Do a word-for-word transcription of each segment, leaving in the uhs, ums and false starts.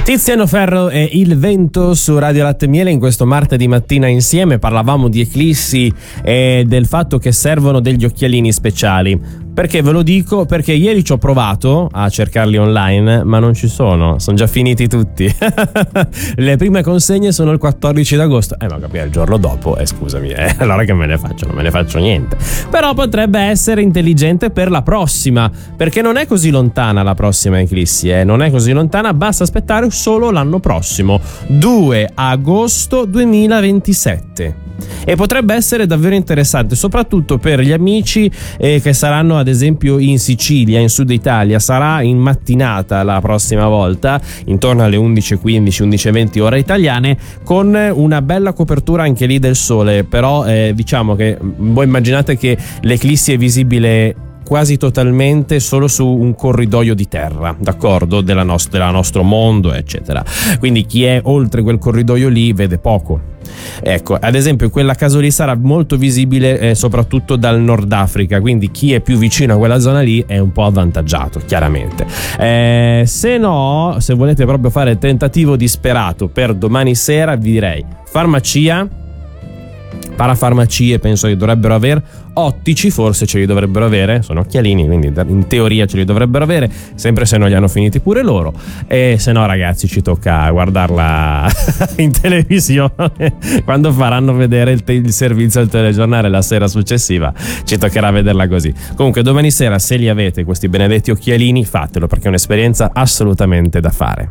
Tiziano Ferro e Il Vento su Radio Latte e Miele. In questo martedì mattina insieme parlavamo di eclissi e del fatto che servono degli occhialini speciali. Perché ve lo dico? Perché ieri ci ho provato a cercarli online, ma non ci sono, sono già finiti tutti. Le prime consegne sono il quattordici d'agosto. Eh, ma capire il giorno dopo, eh scusami, eh, allora che me ne faccio? Non me ne faccio niente. Però potrebbe essere intelligente per la prossima, perché non è così lontana la prossima eclissi, eh, non è così lontana, basta aspettare solo l'anno prossimo, due agosto duemilaventisette. E potrebbe essere davvero interessante, soprattutto per gli amici eh, che saranno ad esempio in Sicilia, in Sud Italia. Sarà in mattinata la prossima volta, intorno alle undici e quindici, undici e venti ore italiane, con una bella copertura anche lì del sole. Però eh, diciamo che voi immaginate che l'eclissi è visibile quasi totalmente solo su un corridoio di terra, d'accordo, della nost- del nostro mondo, eccetera. Quindi chi è oltre quel corridoio lì vede poco. Ecco, ad esempio quella caso lì sarà molto visibile eh, soprattutto dal Nord Africa, quindi chi è più vicino a quella zona lì è un po' avvantaggiato, chiaramente. Eh, se no, se volete proprio fare il tentativo disperato per domani sera, vi direi farmacia, parafarmacie penso che dovrebbero aver, ottici forse ce li dovrebbero avere, sono occhialini quindi in teoria ce li dovrebbero avere, sempre se non li hanno finiti pure loro. E se no ragazzi ci tocca guardarla in televisione quando faranno vedere il, te- il servizio al telegiornale la sera successiva, ci toccherà vederla così. Comunque domani sera, se li avete questi benedetti occhialini, fatelo, perché è un'esperienza assolutamente da fare.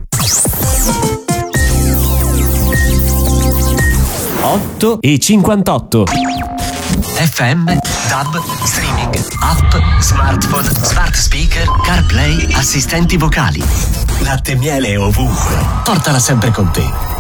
otto e cinquantotto. F M, D A B, streaming, app, smartphone, smart speaker, CarPlay, assistenti vocali. Latte e Miele ovunque. Portala sempre con te.